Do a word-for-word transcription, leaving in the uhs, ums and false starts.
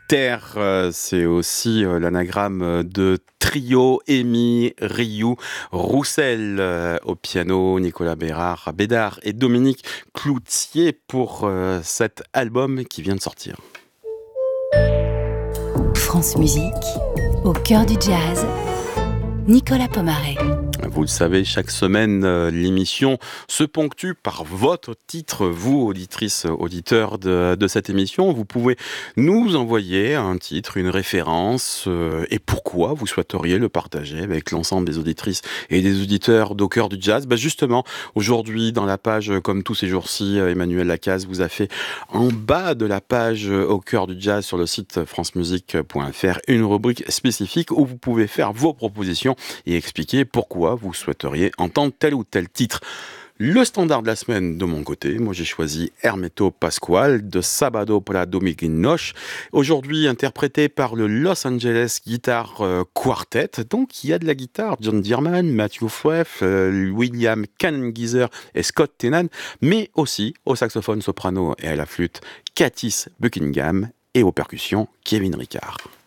Terre, euh, c'est aussi euh, l'anagramme de trio Amy, Ryu, Roussel euh, au piano, Nicolas Bérard, Bédard et Dominique Cloutier pour euh, cet album qui vient de sortir. France Musique, au cœur du jazz, Nicolas Pomarez. Vous le savez, chaque semaine, euh, l'émission se ponctue par votre titre. Vous, auditrices, auditeurs de, de cette émission, vous pouvez nous envoyer un titre, une référence euh, et pourquoi vous souhaiteriez le partager avec l'ensemble des auditrices et des auditeurs d'Au cœur du jazz. Ben justement, aujourd'hui, dans la page, comme tous ces jours-ci, Emmanuel Lacaze vous a fait en bas de la page Au cœur du jazz sur le site france musique point f r une rubrique spécifique où vous pouvez faire vos propositions et expliquer pourquoi vous souhaiteriez entendre tel ou tel titre. Le standard de la semaine de mon côté, moi j'ai choisi Hermeto Pascual de Sábado para Dominguinhos, aujourd'hui interprété par le Los Angeles Guitar Quartet. Donc il y a de la guitare, John Dearman, Matthew Freff, euh, William Cangizer et Scott Tenan, mais aussi au saxophone soprano et à la flûte Katis Buckingham et aux percussions Kevin Ricard.